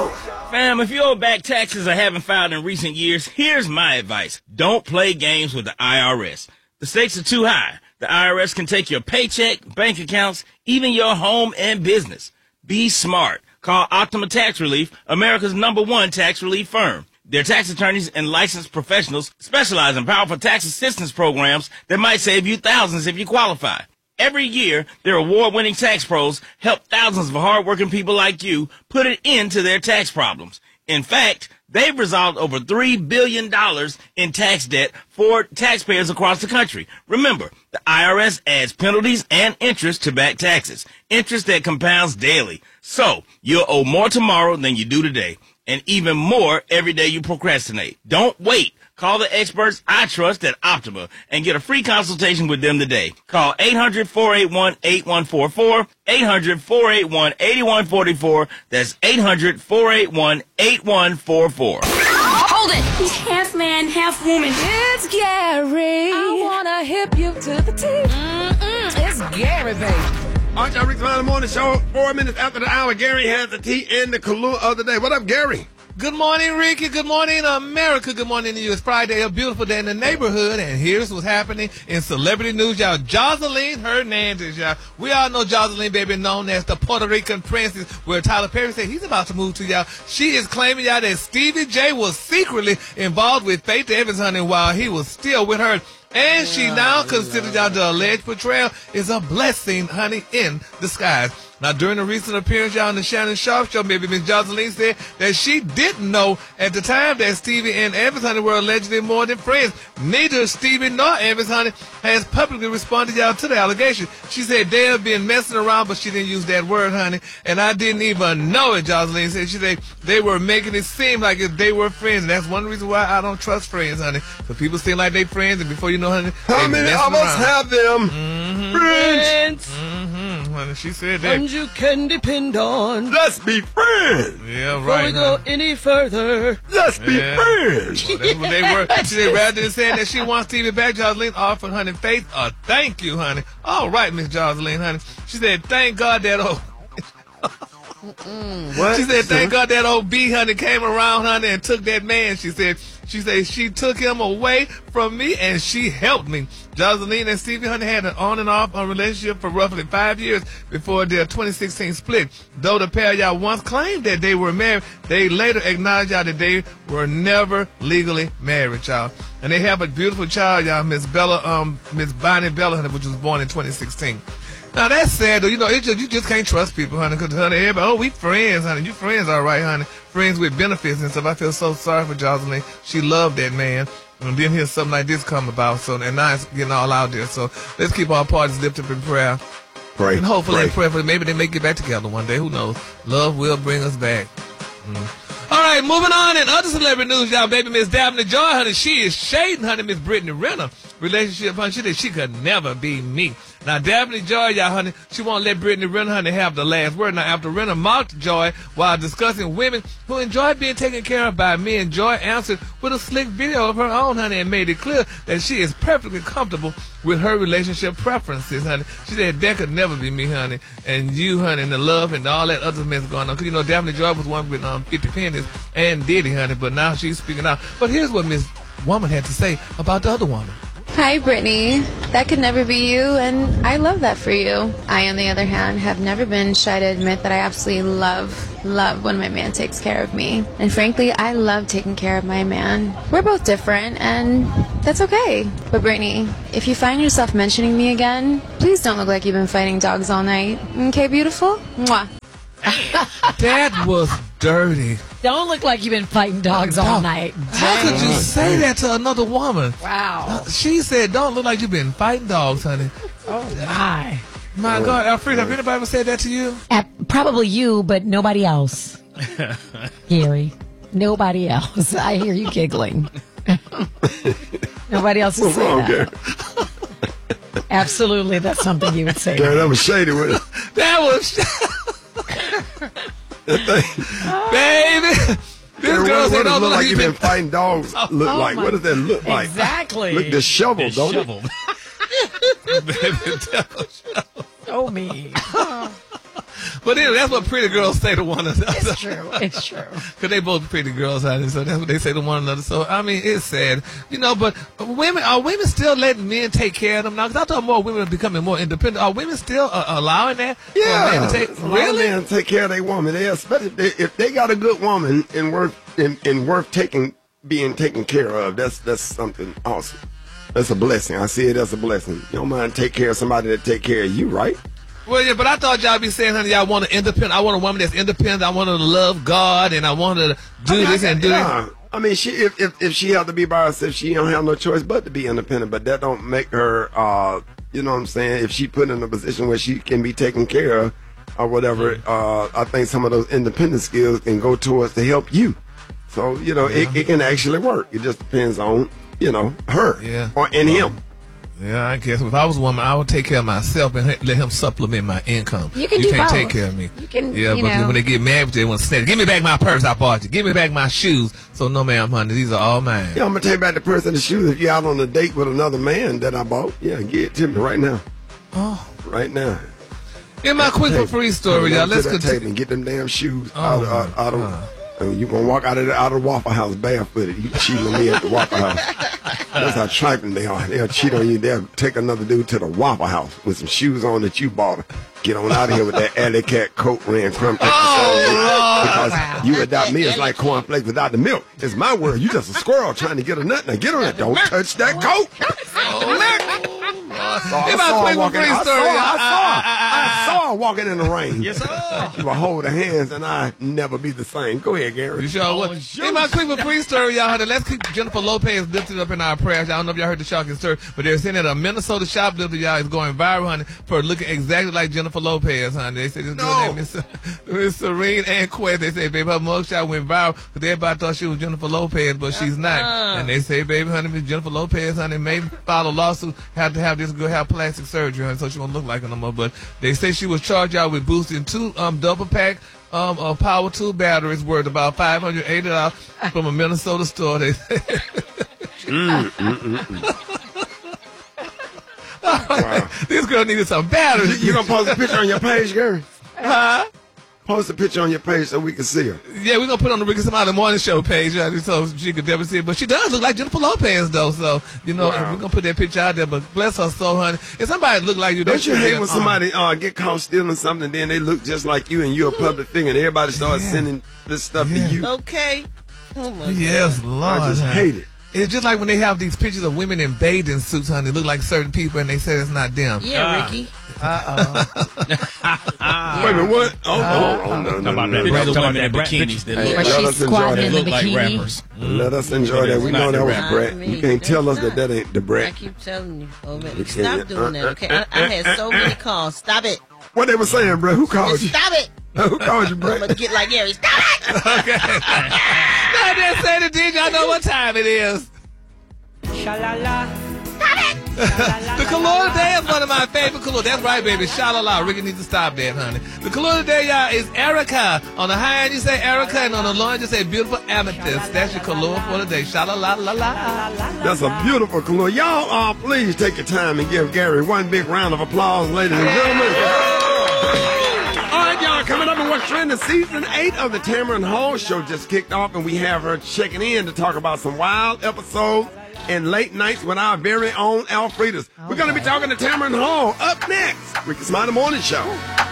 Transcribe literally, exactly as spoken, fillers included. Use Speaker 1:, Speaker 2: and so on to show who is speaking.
Speaker 1: Fam, if you owe back taxes or haven't filed in recent years, here's my advice. Don't play games with the I R S. The stakes are too high. The I R S can take your paycheck, bank accounts, even your home and business. Be smart. Call Optima Tax Relief, America's number one tax relief firm. Their tax attorneys and licensed professionals specialize in powerful tax assistance programs that might save you thousands if you qualify. Every year, their award-winning tax pros help thousands of hardworking people like you put an end to their tax problems. In fact, they've resolved over three billion dollars in tax debt for taxpayers across the country. Remember, the I R S adds penalties and interest to back taxes, interest that compounds daily. So, you'll owe more tomorrow than you do today, and even more every day you procrastinate. Don't wait. Call the experts I trust at Optima and get a free consultation with them today. Call eight hundred, four eight one, eight one four four, eight hundred, four eight one, eight one four four. That's eight hundred, four eight one, eight one four four.
Speaker 2: Hold it! He's half man, half woman.
Speaker 3: It's Gary. I wanna hip you to the T. Mm-mm. It's Gary, baby.
Speaker 4: Aren't y'all Rick Smiley Morning Show? Four minutes after the hour, Gary has the tea in the Kahlua of the day. What up, Gary?
Speaker 5: Good morning, Ricky. Good morning, America. Good morning to you. It's Friday, a beautiful day in the neighborhood, and here's what's happening in celebrity news, y'all. Joseline Hernandez, y'all. We all know Joseline, baby, known as the Puerto Rican princess, where Tyler Perry said he's about to move to, y'all. She is claiming, y'all, that Stevie J was secretly involved with Faith Evans, honey, while he was still with her. And she now considers, y'all, the alleged betrayal is a blessing, honey, in disguise. Now, during a recent appearance, y'all, on the Shannon Sharp Show, maybe Miss Joseline said that she didn't know at the time that Stevie and Evans, honey, were allegedly more than friends. Neither Stevie nor Evans, honey, has publicly responded, y'all, to the allegation. She said they have been messing around, but she didn't use that word, honey, and I didn't even know it, Joseline said. She said they were making it seem like if they were friends, and that's one reason why I don't trust friends, honey, because people seem like they friends, and before you know, honey,
Speaker 4: how many of us have them?
Speaker 5: Mm-hmm.
Speaker 4: Friends.
Speaker 5: Mm-hmm. Honey, she said that.
Speaker 3: And you can depend on.
Speaker 4: Let's be friends.
Speaker 5: Yeah, right.
Speaker 3: Before we go
Speaker 5: honey.
Speaker 3: any further.
Speaker 4: Let's be
Speaker 5: Yeah.
Speaker 4: friends.
Speaker 5: Well, that's what they were. She said rather than saying that she wants Stevie back, Joseline offered honey Faith a thank you, honey. All right, Miss Joseline, honey. She said, thank God that old.
Speaker 4: What?
Speaker 5: She said, thank God that old B, honey, came around, honey, and took that man. She said, she said she took him away from me and she helped me. Joseline and Stevie, honey, had an on and off relationship for roughly five years before their twenty sixteen split. Though the pair, y'all, once claimed that they were married, they later acknowledged, y'all, that they were never legally married, y'all. And they have a beautiful child, y'all, Miss Bella, um, Miss Bonnie Bella, honey, which was born in twenty sixteen. Now, that's sad, though. You know, it just, you just can't trust people, honey, because, honey, everybody, oh, we friends, honey. You friends all right, honey. Friends with benefits and stuff. I feel so sorry for Joseline. She loved that man. And then here's something like this come about. So, and now it's getting all out there. So, let's keep our parties lifted up in prayer.
Speaker 4: Pray.
Speaker 5: And hopefully,
Speaker 4: pray.
Speaker 5: prayerfully, maybe they may get back together one day. Who knows? Love will bring us back. Mm. All right, moving on in other celebrity news, y'all. Baby Miss Daphne Joy, honey, she is shading, honey, Miss Brittany Renner relationship, honey. She said she could never be me. Now, Daphne Joy, y'all, honey, she won't let Brittany Renner, honey, have the last word. Now, after Renner mocked Joy while discussing women who enjoy being taken care of by men, Joy answered with a slick video of her own, honey, and made it clear that she is perfectly comfortable with her relationship preferences, honey. She said that could never be me, honey, and you, honey, and the love and all that other mess going on. Because, you know, Daphne Joy was one with um, fifty pennies and Diddy, honey, but now she's speaking out. But here's what Miss Woman had to say about the other woman.
Speaker 6: Hi, Brittany. That could never be you, and I love that for you. I, on the other hand, have never been shy to admit that I absolutely love, love when my man takes care of me. And frankly, I love taking care of my man. We're both different, and that's okay. But Brittany, if you find yourself mentioning me again, please don't look like you've been fighting dogs all night. Okay, beautiful? Mwah.
Speaker 5: That was dirty.
Speaker 3: Don't look like you've been fighting dogs all
Speaker 5: Dog.
Speaker 3: night.
Speaker 5: How could you say that to another woman?
Speaker 3: Wow.
Speaker 5: She said, don't look like you've been fighting dogs, honey.
Speaker 3: Oh, my.
Speaker 5: My God, Alfred, have anybody ever said that to you?
Speaker 3: Uh, probably you, but nobody else. Gary. Nobody else. I hear you giggling. Nobody else has said
Speaker 4: wrong,
Speaker 3: that. Absolutely, that's something you would say.
Speaker 4: Gary, that was shady with it.
Speaker 5: That was...
Speaker 4: That thing.
Speaker 5: Baby... This
Speaker 4: Gary,
Speaker 5: girl
Speaker 4: what,
Speaker 5: said,
Speaker 4: what does
Speaker 5: don't
Speaker 4: look like
Speaker 5: you
Speaker 4: you've been fighting dogs look
Speaker 3: oh
Speaker 4: like?
Speaker 3: my-
Speaker 4: What does that look like?
Speaker 3: Exactly.
Speaker 4: Look disheveled, don't it?
Speaker 5: Baby, that was-
Speaker 3: Oh, me.
Speaker 5: But But anyway, that's what pretty girls say to one another.
Speaker 3: It's true. It's true.
Speaker 5: Because they both pretty girls out there, so that's what they say to one another. So, I mean, it's sad. You know, but women, are women still letting men take care of them now? Because I thought more women are becoming more independent. Are women still uh, allowing that?
Speaker 4: Yeah.
Speaker 5: Men to take,
Speaker 4: A lot of
Speaker 5: really?
Speaker 4: men take care of their woman. They, especially if they, if they got a good woman and worth, and, and worth taking, being taken care of, that's, that's something awesome. That's a blessing. I see it as a blessing. You don't mind take care of somebody that take care of you, right?
Speaker 5: Well, yeah, but I thought y'all be saying, honey, y'all want an independent. I want a woman that's independent. I want her to love God, and I want her to do
Speaker 4: I mean,
Speaker 5: this
Speaker 4: I,
Speaker 5: and do
Speaker 4: yeah.
Speaker 5: this.
Speaker 4: I mean, she if, if if she had to be by herself, she don't have no choice but to be independent. But that don't make her, uh, you know what I'm saying? If she put in a position where she can be taken care of or whatever, uh, I think some of those independent skills can go towards to help you. So you know, yeah. it, it can actually work. It just depends on you know her
Speaker 5: yeah.
Speaker 4: or and him.
Speaker 5: Yeah, I guess if I was a woman, I would take care of myself and let him supplement my income.
Speaker 3: You can
Speaker 5: you
Speaker 3: do
Speaker 5: can't
Speaker 3: both.
Speaker 5: take care of me.
Speaker 3: You can,
Speaker 5: yeah,
Speaker 3: you
Speaker 5: but
Speaker 3: know.
Speaker 5: when they get mad, they want to snatch. Give me back my purse I bought you. Give me back my shoes. So no, ma'am, honey, these are all mine.
Speaker 4: Yeah, I'm gonna take back the purse and the shoes. If you're out on a date with another man that I bought, yeah, give it to me right now.
Speaker 5: Oh,
Speaker 4: right now.
Speaker 5: In my quick for free story, y'all, let's continue
Speaker 4: and get them damn shoes
Speaker 5: oh,
Speaker 4: out of. Out, out of and you gonna walk out of the, out of the Waffle House barefooted. You cheating on me at the Waffle House. That's how trifling they are. They'll cheat on you. They'll take another dude to the Waffle House with some shoes on that you bought. Get on out of here with that alley cat coat ran from
Speaker 5: oh,
Speaker 4: because
Speaker 3: wow.
Speaker 4: you adopt me as like cornflakes without the milk. It's my word. You just a squirrel trying to get a nut. Now get on it. Don't touch that coat.
Speaker 5: oh,
Speaker 4: So I, saw her walking, I, saw, I, saw, I saw her walking in the rain.
Speaker 1: Yes, sir.
Speaker 4: She would hold her hands and I'd never be the same. Go ahead, Gary.
Speaker 5: You sure would. In my quick for free story, y'all, honey, let's keep Jennifer Lopez lifted up in our prayers. I don't know if y'all heard the shocking story, but they're saying that a Minnesota shoplifter, y'all, is going viral, honey, for looking exactly like Jennifer Lopez, honey. They said this
Speaker 4: No.
Speaker 5: girl named Miss, Miss Serene and Quest. They say, baby, her mugshot went viral because everybody thought she was Jennifer Lopez, but she's not.
Speaker 1: Uh-uh.
Speaker 5: And they say, baby, honey, Miss Jennifer Lopez, honey, may file a lawsuit, have to have this girl have plastic surgery, honey, so she won't look like her no more. But they say she was charged out with boosting two um double pack um of power tool batteries worth about five hundred eighty dollars from a Minnesota store. They say.
Speaker 4: Mm, mm, mm, mm. Wow.
Speaker 5: This girl needed some batteries.
Speaker 4: You, you gonna post a picture on your page, Gary?
Speaker 5: Huh?
Speaker 4: Post a picture on your page so we can see her.
Speaker 5: Yeah, we're gonna put it on the Ricky Somali Morning Show page, uh, so she could never see it. But she does look like Jennifer Lopez, though. So you know,
Speaker 4: Wow.
Speaker 5: we're gonna put that picture out there. But bless her soul, honey. If somebody look like you,
Speaker 4: Don't you hate when
Speaker 5: um,
Speaker 4: somebody uh, get caught stealing something and then they look just like you and you're a public figure and everybody starts
Speaker 5: Yeah.
Speaker 4: sending this stuff
Speaker 5: Yeah.
Speaker 4: to you?
Speaker 1: Okay. Oh my
Speaker 5: Yes, Lord.
Speaker 4: I just
Speaker 5: honey.
Speaker 4: hate it.
Speaker 5: It's just like when they have these pictures of women in bathing suits, honey. They look like certain people, and they say it's not them.
Speaker 1: Yeah,
Speaker 3: Ah.
Speaker 1: Ricky.
Speaker 4: Wait a minute, what? Oh, oh, oh, no, no,
Speaker 1: Talking
Speaker 4: no,
Speaker 1: about
Speaker 4: no,
Speaker 1: that
Speaker 4: no.
Speaker 1: picture of
Speaker 7: talking
Speaker 1: women in
Speaker 7: about that
Speaker 1: bikinis that
Speaker 4: Hey,
Speaker 1: look
Speaker 3: Where
Speaker 4: let
Speaker 3: she's
Speaker 4: us enjoy
Speaker 3: squatting
Speaker 4: that.
Speaker 3: in the
Speaker 1: look like
Speaker 3: bikini.
Speaker 1: rappers.
Speaker 4: Let us enjoy that. We
Speaker 1: Not
Speaker 4: know
Speaker 1: the
Speaker 4: that was
Speaker 1: rap.
Speaker 4: Brett. You can't tell us that that ain't the
Speaker 7: I
Speaker 4: Brett.
Speaker 7: keep telling you. Oh, man,
Speaker 4: You
Speaker 7: stop
Speaker 4: can't-
Speaker 7: doing that,
Speaker 4: uh,
Speaker 7: okay?
Speaker 4: uh,
Speaker 7: I, I had so
Speaker 4: uh,
Speaker 7: many calls. Stop it.
Speaker 4: What they were saying, Brett? Who called you?
Speaker 7: Stop it.
Speaker 4: Who called you,
Speaker 7: I'm going to
Speaker 4: Brett?
Speaker 7: get like Gary. Stop it.
Speaker 5: Okay. I just said it, did y'all know what time it is? The color of the day is one of my favorite colors. That's right, baby. Sha-la-la. Ricky needs to stop that, honey. The color of the day, y'all, is Erica. On the high end, you say Erica, and on the low end, you say beautiful amethyst. That's your color for the day. Sha-la-la-la-la.
Speaker 4: That's a beautiful color. Y'all, uh, please take your time and give Gary one big round of applause, ladies and gentlemen. All right, y'all, coming up in what's trending, season eight of the Tamron Hall Show just kicked off, and we have her checking in to talk about some wild episodes and late nights with our very own Alfredas. We're going to be talking to Tamron Hall up next. Ricky Smiley Morning Show.